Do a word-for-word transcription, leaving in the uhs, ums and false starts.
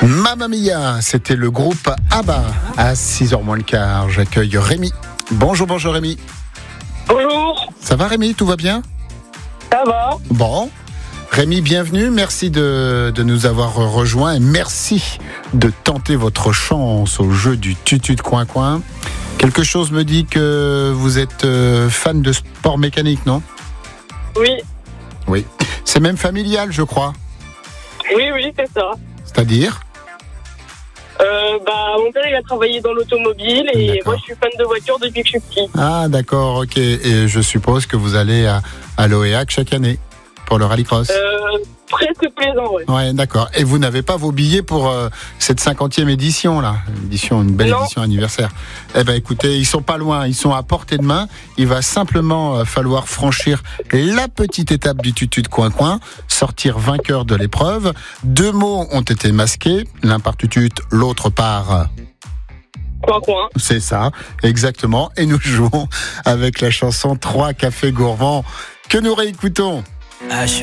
Mamma Mia, c'était le groupe ABBA. À six heures moins le quart, j'accueille Rémi. Bonjour, bonjour Rémi. Bonjour. Ça va Rémi, tout va bien? Ça va. Bon. Rémi, bienvenue. Merci de, de nous avoir rejoints et merci de tenter votre chance au jeu du tutu de coin-coin. Quelque chose me dit que vous êtes fan de sport mécanique, non? Oui. Oui. C'est même familial, je crois. Oui, oui, c'est ça. C'est-à-dire? Euh, bah, mon père, il a travaillé dans l'automobile et D'accord. moi, je suis fan de voitures depuis que je suis petit. Ah, d'accord, ok. Et je suppose que vous allez à, à l'O E A C chaque année pour le rallycross. Euh, presque plaisant, ouais. Ouais, d'accord. Et vous n'avez pas vos billets pour euh, cette cinquantième édition, là. Édition, une belle Non. édition anniversaire. Eh ben, écoutez, ils sont pas loin. Ils sont à portée de main. Il va simplement euh, falloir franchir la petite étape du tutu de coin-coin, sortir vainqueur de l'épreuve. Deux mots ont été masqués. L'un par tutut, l'autre par... Coin, coin. C'est ça, exactement. Et nous jouons avec la chanson Trois cafés gourmands que nous réécoutons. H